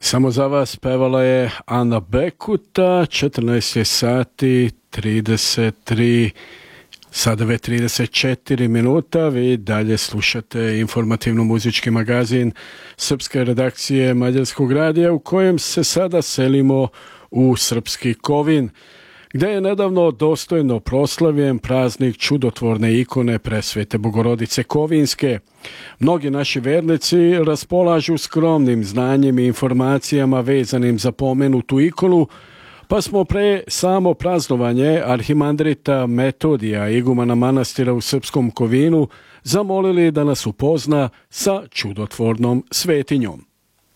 Samo za vas pevala je Ana Bekuta, 14 je sati 33, sada već 34 minuta. Vi dalje slušate informativno-muzički magazin srpske redakcije Mađarskog radija u kojem se sada selimo u srpski Kovin, gde je nedavno dostojno proslavljen praznik čudotvorne ikone Presvete Bogorodice Kovinske. Mnogi naši vernici raspolažu skromnim znanjem i informacijama vezanim za pomenutu ikonu, pa smo pre samo praznovanje arhimandrita Metodija, igumana manastira u srpskom Kovinu, zamolili da nas upozna sa čudotvornom svetinjom.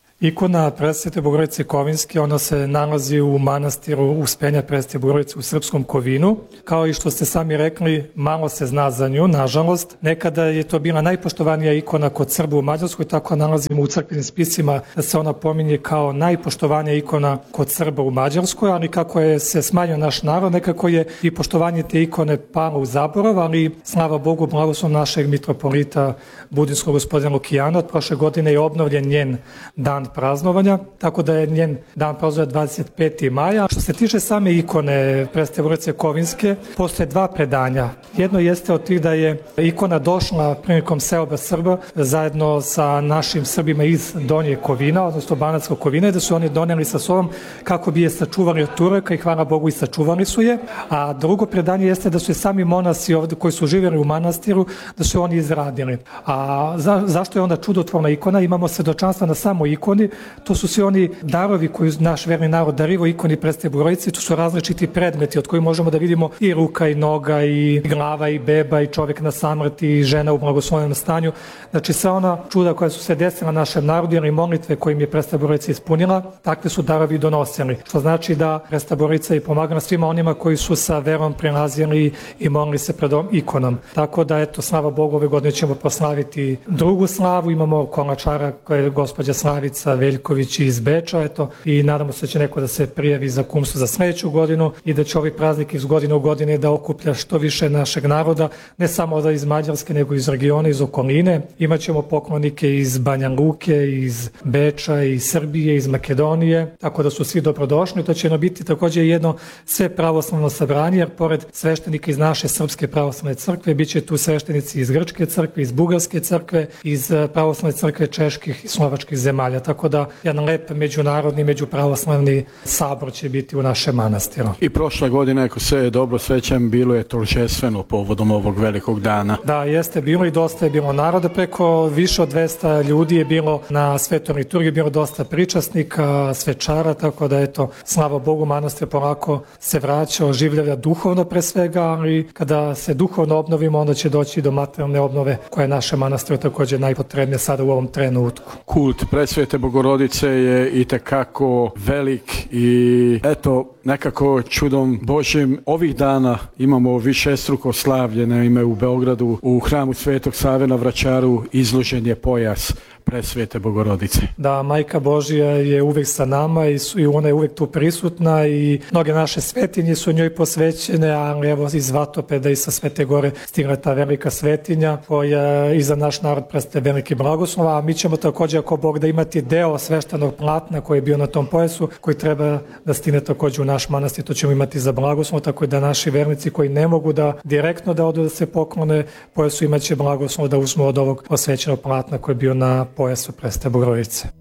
Ikona Presvete Bogorodice Kovinske, ona se nalazi u manastiru Uspenja Presvete Bogorodice u srpskom Kovinu. Kao i što ste sami rekli, malo se zna za nju, nažalost. Nekada je to bila najpoštovanija ikona kod Srba u Mađarskoj, tako nalazimo u crkvenim spisima da se ona pominje kao najpoštovanija ikona kod Srba u Mađarskoj, ali kako je se smanjio naš narod, nekako je i poštovanje te ikone palo u zaborav, ali slava Bogu, blagoslov našeg mitropolita Budinskog gospodina Lukijana, od prošle godine je obnovljen njen dan praznovanja, tako da je njen dan praznovanja 25. maja. Što se tiče same ikone Presvete Bogorodice Kovinske, postoje dva predanja. Jedno jeste od tih da je ikona došla prilikom seoba Srba zajedno sa našim Srbima iz Donje Kovina, odnosno Banatskog Kovina, da su oni doneli sa sobom kako bi je sačuvali od Turaka i hvala Bogu i sačuvali su je. A drugo predanje jeste da su je sami monasi ovde koji su živjeli u manastiru, da su oni izradili. A zašto je onda čudotvorna ikona? Imamo svedočanstva na samo ikoni. To su svi oni darovi koji naš verni narod darivo ikoni Presvete Bogorodice. To su različiti predmeti od kojih možemo da vidimo i ruka i noga i glava i beba i čovjek na samrti i žena u blagoslovljenom stanju. Znači sva ona čuda koja su se desila našem narodu ili molitve kojim je Presveta Bogorodica ispunila, takve su darovi donosili. Što znači da Presveta Bogorodica je pomagala svima onima koji su sa verom prilazili i molili se pred ovom ikonom. Tako da eto, slava Bogu, ove godine ćemo proslaviti drugu slavu. Imamo kolačara koja je gospođa Slavica Veljković iz Beča, eto, i nadamo se da će neko da se prijavi za kumstvo za sledeću godinu i da će ovaj praznik iz godine u godine da okuplja što više našeg naroda, ne samo da iz Mađarske, nego iz regiona, iz okoline. Imaćemo poklonike iz Banja Luke, iz Beča, iz Srbije, iz Makedonije, tako da su svi dobrodošli. To će biti takođe jedno sve pravoslavno sabranje, jer pored sveštenika iz naše Srpske pravoslavne crkve, bit će tu sveštenici iz Grčke crkve, iz Bugarske crkve, iz pravoslavne crkve čeških i slovačkih zemalja, tako da jedan lep međunarodni, međupravoslavni sabor će biti u našem manastiru. I prošle godine, ako se dobro sećam, bilo je торжествено povodom ovog velikog dana. Da, jeste bilo i dosta je bilo naroda, preko više od 200 ljudi je bilo na svetoj liturgiji, bilo dosta pričasnika, svečara, tako da eto, slava Bogu, manastir polako se vraća, oživljava duhovno pre svega, ali kada se duhovno obnovimo, onda će doći do materijalne obnove koja je naše manastiru takođe najpotrebnije sada u ovom trenutku. Kult Presvete Bogorodice je i tekako velik i eto, nekako čudom Božim ovih dana imamo višestruko slavlje. Naime, u Beogradu u hramu Svetog Save na Vračaru izložen je pojas Presvete Bogorodice. Da, Majka Božija je uvek sa nama i ona je uvek tu prisutna i mnoge naše svetinje su njoj posvećene, ali evo iz Vatopeda i sa Svete Gore stigla ta velika svetinja koja i za naš narod predstavlja veliki blagoslov, a mi ćemo takođe, ako Bog da, imati deo sveštenog platna koji je bio na tom pojasu, koji treba da stigne takođe u naš manastir, to ćemo imati za blagoslov, tako da naši vernici koji ne mogu da direktno da odu da se poklone pojasu, imaće blagoslov da uzmu od ovog posvećenog platna koji je bio na pojasu Presvete Bogorodice.